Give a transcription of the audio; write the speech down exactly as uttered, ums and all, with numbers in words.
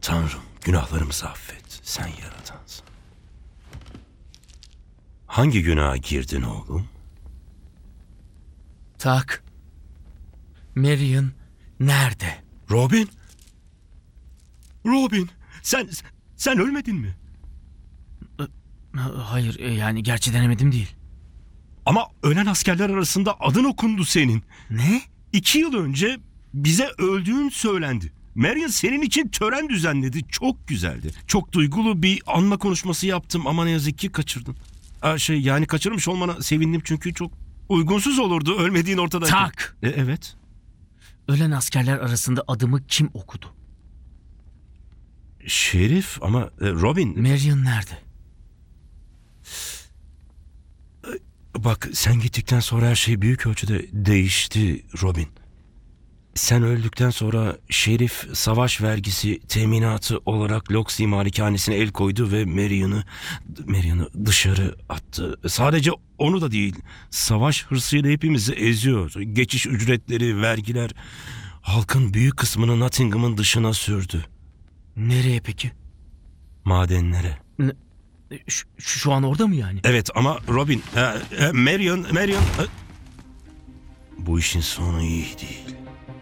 Tanrım, günahlarımızı affet. Sen yaratansın. Hangi günaha girdin oğlum? Tak. Marion nerede? Robin? Robin, sen sen ölmedin mi? Hayır, yani gerçi denemedim değil. Ama ölen askerler arasında adın okundu senin. Ne? İki yıl önce bize öldüğün söylendi. Marion senin için tören düzenledi. Çok güzeldi. Çok duygulu bir anma konuşması yaptım ama ne yazık ki kaçırdın. Aa, şey yani kaçırmış olmana sevindim çünkü çok uygunsuz olurdu ölmediğin ortadayken. Tak! E, evet. Ölen askerler arasında adımı kim okudu? Şerif ama e, Robin... Marion nerede? Bak sen gittikten sonra her şey büyük ölçüde değişti Robin. Sen öldükten sonra Şerif savaş vergisi teminatı olarak Loxley malikanesine el koydu ve Marion'ı Marion'ı dışarı attı. Sadece onu da değil, savaş hırsıyla hepimizi eziyor. Geçiş ücretleri, vergiler halkın büyük kısmını Nottingham'ın dışına sürdü. Nereye peki? Madenlere. Ne? Şu, şu an orada mı yani? Evet ama Robin, e, e, Marion, Marion... e, bu işin sonu iyi değil.